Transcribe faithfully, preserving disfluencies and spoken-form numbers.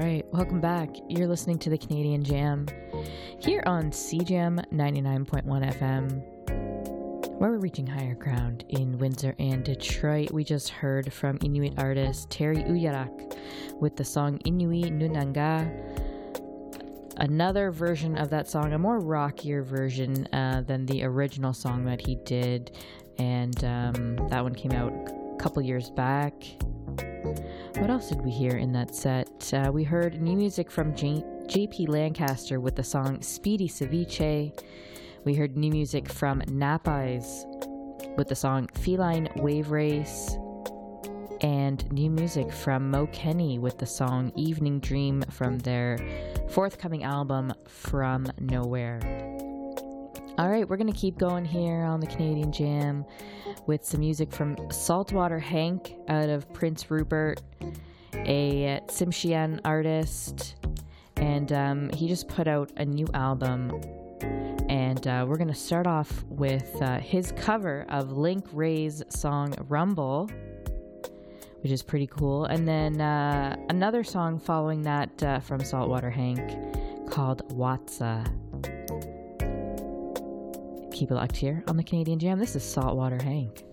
right, welcome back. You're listening to the Canadian Jam here on C J A M ninety-nine point one F M, where we're reaching higher ground in Windsor and Detroit. We just heard from Inuit artist Terry Uyarak with the song Inuit Nunanga. Another version of that song, a more rockier version uh, than the original song that he did, and um, that one came out a couple years back. What else did we hear in that set? Uh, we heard new music from J- J.P. Lancaster with the song Speedy Ceviche. We heard new music from Napeyes with the song Feline Wave Race. And new music from Mo Kenny with the song Evening Dream from their forthcoming album From Nowhere. All right, we're going to keep going here on the Canadian Jam with some music from Saltwater Hank out of Prince Rupert, a Tsimshian artist, and um, he just put out a new album, and uh, we're going to start off with uh, his cover of Link Wray's song Rumble, which is pretty cool, and then uh, another song following that uh, from Saltwater Hank called Watsa. Keep it locked here on the Canadian Jam. This is Saltwater Hank.